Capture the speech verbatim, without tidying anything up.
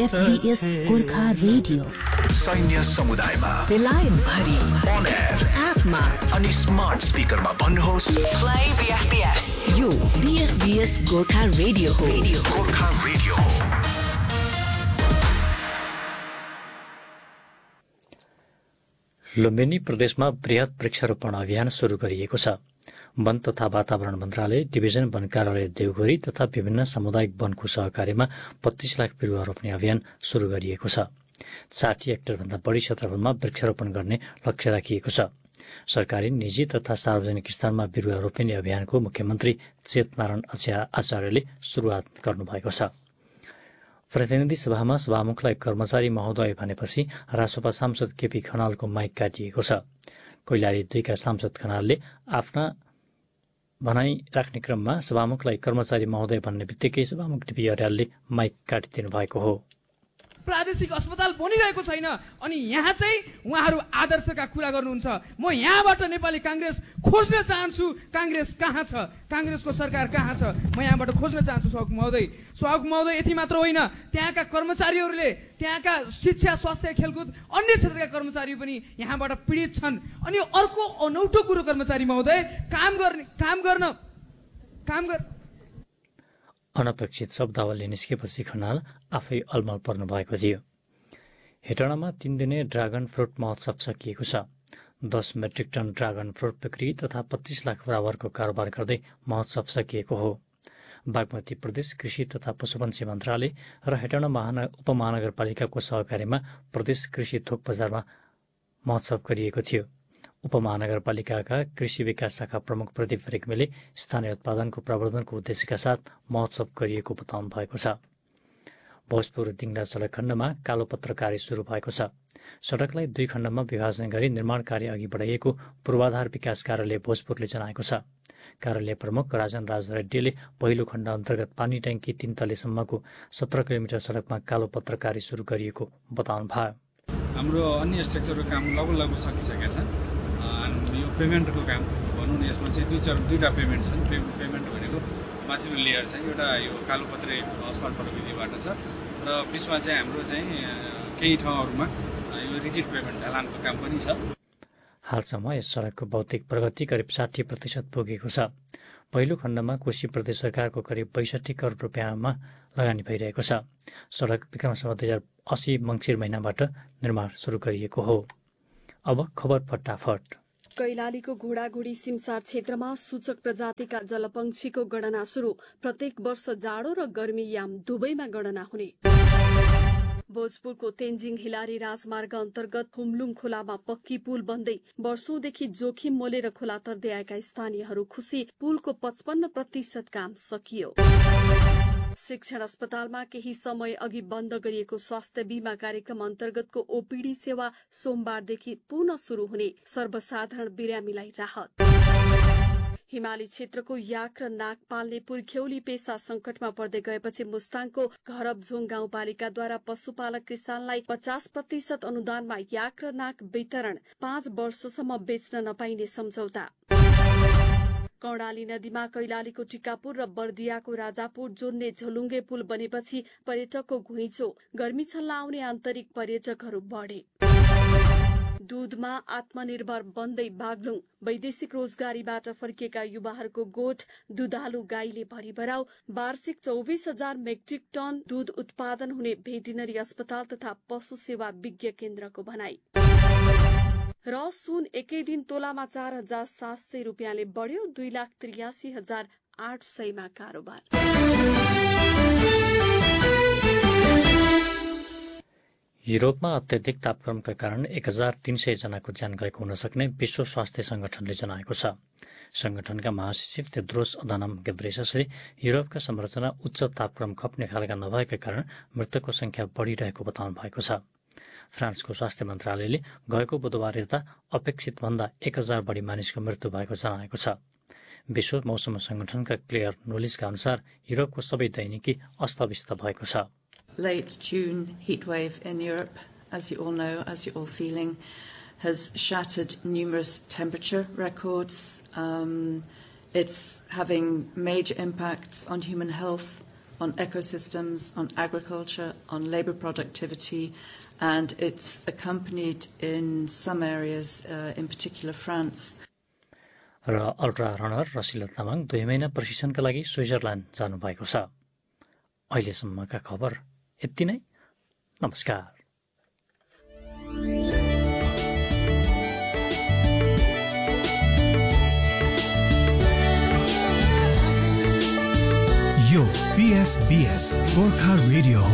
बीएफडीएस Gorkha radio सैन्य समुदायमा बेलायत भरि अन एयर एपमा अनि स्मार्ट स्पिकरमा भन्नुहोस् प्ले बीएफडीएस। यो बीएफडीएस गोर्खा रेडियो हो। गोर्खा रेडियो हो। लुम्बिनी प्रदेशमा बृहत वृक्षारोपण अभियान सुरु गरिएको छ। वन तथा वातावरण मन्त्रालय, डिभिजन वन कार्यालय देवघरी तथा विभिन्न सामुदायिक वनको सहकार्यमा पच्चीस लाख बिरुवा रोप्ने अभियान सुरु गरिएको छ। साठी हेक्टरभन्दा बढी क्षेत्रफलमा वृक्षारोपण गर्ने लक्ष्य राखिएको छ। सरकारी, निजी तथा सार्वजनिक स्थानमा बिरुवा रोप्ने अभियानको मुख्यमन्त्री चेतनारायण आचार्यले सुरुवात गर्नुभएको छ। प्रतिनिधि सभामा सभामुखलाई कर्मचारी महोदय भनेपछि रासोपा सांसद केपी खनालको माइक काटिएको छ। कैलाली दुईका सांसद खनालले आफ्ना भनाई राख्ने क्रममा सभामुखलाई कर्मचारी महोदय भन्ने बित्तिकै सभामुख डिपी अर्यालले माइक काटिदिनु भएको हो। प्रादेशिक अस्पताल बनिरहेको छैन अनि यहाँ चाहिँ उहाँहरू आदर्शका कुरा गर्नुहुन्छ। म यहाँबाट नेपाली कांग्रेस खोज्न चाहन्छु, कांग्रेस कहाँ छ, कांग्रेसको सरकार कहाँ छ, म यहाँबाट खोज्न चाहन्छु। सौक महोदय सौक महोदय यति मात्र होइन, त्यहाँका कर्मचारीहरूले, त्यहाँका शिक्षा, स्वास्थ्य, खेलकुद अन्य क्षेत्रका कर्मचारी पनि यहाँबाट पीडित छन्। अनि अर्को अनौठो कुरो कर्मचारी महोदय, काम गर्ने काम गर्न काम गर अनपेक्षित शब्दावली निस्केपछि खनाल आफै अलमल पर्नु भएको थियो। हेटौडामा तीन दिने ड्रागन फ्रुट महोत्सव सकिएको छ। दस मेट्रिक टन ड्रागन फ्रुट बिक्री तथा पच्चीस लाख बराबरको कारोबार गर्दै महोत्सव सकिएको हो। बागमती प्रदेश कृषि तथा पशुपन्छी मन्त्रालय र हेटौडा महानगर उपमहानगरपालिकाको सहकार्यमा प्रदेश कृषि थोक बजारमा महोत्सव गरिएको थियो। उपमहानगरपालिकाका कृषि विकास शाखा प्रमुख प्रदीप रेग्मीले स्थानीय उत्पादनको प्रवर्धनको उद्देश्यका साथ महोत्सव गरिएको बताउनु भएको छ। भोजपुर दिङडा सडक खण्डमा कालोपत्र कार्य सुरु भएको छ। सडकलाई दुई खण्डमा विभाजन गरी निर्माण कार्य अघि बढाइएको पूर्वाधार विकास कार्यालय भोजपुरले जनाएको छ। कार्यालय प्रमुख राजन राज रेड्डीले पहिलो खण्ड अन्तर्गत पानी ट्याङ्की तीन तलेसम्मको सत्र किलोमिटर सडकमा कालोपत्र कार्य सुरु गरिएको बताउनु भयो। हाम्रो अन्य स्ट्रक्चरको काम लगभग लगभग सकिसकेको छ। यो पेमेन्टको काम भनौँ न, यसमा चाहिँ दुई चार दुईवटा पेमेन्ट छन्। पे पेमेन्ट भनेको माथिल्लो लेयर चाहिँ एउटा यो कालोपत्रे असफल प्रविधिबाट छ र बिचमा चाहिँ हाम्रो चाहिँ केही ठाउँहरूमा यो रिजिड पेमेन्ट ढलानको काम पनि छ। हालसम्म यस सडकको भौतिक प्रगति करिब साठी प्रतिशत पुगेको छ। पहिलो खण्डमा कोशी प्रदेश सरकारको करिब बैसठी करोड रुपियाँमा लगानी भइरहेको छ। सडक विक्रमसम्म दुई हजार अस्सी मङ्सिर महिनाबाट निर्माण सुरु गरिएको हो। अब खबर फटाफट। कैलालीको घोडाघोडी सिमसार क्षेत्रमा सूचक प्रजातिका जलपक्षीको गणना शुरू। प्रत्येक वर्ष जाडो र गर्मीयाम दुवैमा गणना हुने। भोजपुरको तेन्जिङ हिलारी राजमार्ग अन्तर्गत हुम्लुङ खोलामा पक्की पुल बन्दै वर्षौंदेखि जोखिम मोलेर खोला तर्दै आएका स्थानीयहरू खुशी। पुलको पचपन्न प्रतिशत काम सकियो। शिक्षण अस्पतालमा केही समय अघि बन्द गरिएको स्वास्थ्य बीमा कार्यक्रम अन्तर्गतको ओपीडी सेवा सोमबारदेखि पुनः शुरू हुने। सर्वसाधारण बिरामीलाई राहत। हिमाली क्षेत्रको याक र नाग पाल्ने पुर्ख्यौली पेसा संकटमा पर्दै गएपछि मुस्ताङको घरबझोङ गाउँपालिकाद्वारा पशुपालक किसानलाई पचास प्रतिशत अनुदानमा याक र नाग वितरण। पाँच वर्षसम्म बेच्न नपाइने सम्झौता। कर्णाली नदीमा कैलालीको टिकापुर र बर्दियाको राजापुर जोड्ने झोलुङ्गे पुल बनेपछि पर्यटकको घुइँचो। गर्मी छल्न आउने आन्तरिक पर्यटकहरू बढे। दूधमा आत्मनिर्भर बन्दै बागलुङ। वैदेशिक रोजगारीबाट फर्किएका युवाहरूको गोठ दुधालु गाईले भरिभराउ। वार्षिक चौबिस हजार मेट्रिक टन दूध उत्पादन हुने भेटिनरी अस्पताल तथा पशु सेवा विज्ञ केन्द्रको भनाई। र सुन एकै दिन तोलामा चार हजार सात सय रुपियाँले बढ्यो। दुई लाख त्रियासी हजार आठ सयमा कारोबार। युरोपमा अत्यधिक तापक्रमका कारण एक हजार तीन सय जनाको ज्यान गएको हुन सक्ने विश्व स्वास्थ्य संगठनले जनाएको छ। संगठनका महासचिव तेद्रोस अधानम गेब्रेससले युरोपका संरचना उच्च तापक्रम खप्ने खालका नभएका कारण मृतकको संख्या बढ़िरहेको बताउनु भएको छ। फ्रान्सको स्वास्थ्य मन्त्रालयले गएको बुधबार यता अपेक्षित भन्दा एक हजार बढी मानिसको मृत्यु भएको जनाएको छ। विश्व मौसम संगठनका क्लेयर नोलिसका अनुसार युरोपको सबै दैनिकी अस्तव्यस्त भएको छ। Late June heatwave in Europe, as you all know, as you're all feeling, has shattered numerous temperature records. Um, it's having major impacts on human health, on ecosystems, on agriculture, on labour productivity, and it's accompanied in some areas, uh, in particular France. र ultra runner रसिला Tamang दुई महिना प्रशिक्षणका लागि Switzerland जानुभएको छ। अहिलेसम्मका खबर यति नै। नमस्कार। यो पीएफबीएस गोर्खा रेडियो हो।